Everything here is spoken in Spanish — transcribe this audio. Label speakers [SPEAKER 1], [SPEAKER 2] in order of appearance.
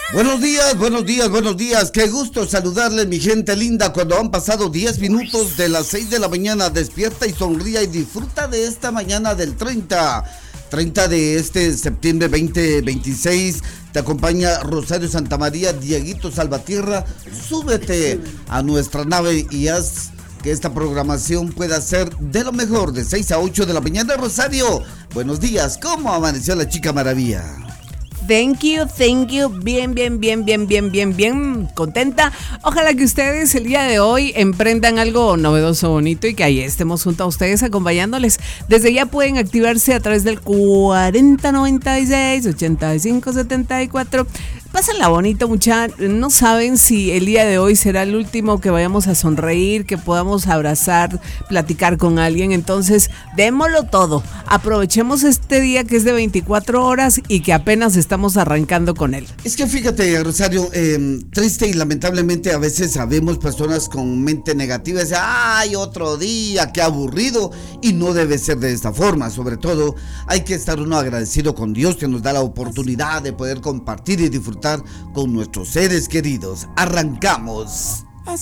[SPEAKER 1] Buenos días, buenos días, buenos días. Qué gusto saludarles, mi gente linda, cuando han pasado 10 minutos de las 6 de la mañana. Despierta y sonría y disfruta de esta mañana del 30 de este septiembre 2026. Te acompaña Rosario Santamaría, Dieguito Salvatierra. Súbete a nuestra nave y haz que esta programación pueda ser de lo mejor, de 6 a 8 de la mañana. Rosario, buenos días. ¿Cómo amaneció la chica maravilla?
[SPEAKER 2] Thank you, bien contenta. Ojalá que ustedes el día de hoy emprendan algo novedoso, bonito y que ahí estemos junto a ustedes acompañándoles. Desde ya pueden activarse a través del 4096-8574. Pásenla bonito, muchachos. No saben si el día de hoy será el último que vayamos a sonreír, que podamos abrazar, platicar con alguien. Entonces, démoslo todo. Aprovechemos este día que es de 24 horas y que apenas estamos arrancando con él.
[SPEAKER 1] Es que fíjate, Rosario, triste y lamentablemente a veces sabemos personas con mente negativa. Dicen, ¡ay, otro día! ¡Qué aburrido! Y no debe ser de esta forma. Sobre todo, hay que estar uno agradecido con Dios que nos da la oportunidad de poder compartir y disfrutar con nuestros seres queridos. Arrancamos.